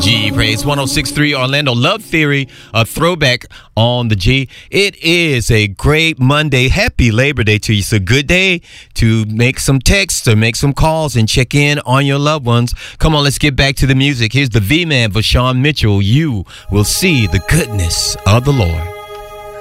G Praise 106.3 Orlando Love Theory, a throwback on the G. It is a great Monday. Happy Labor Day to you. It's a good day to make some texts or make some calls and check in on your loved ones. Come on, let's get back to the music. Here's the V-Man, Vashawn Mitchell. You will see the goodness of the Lord.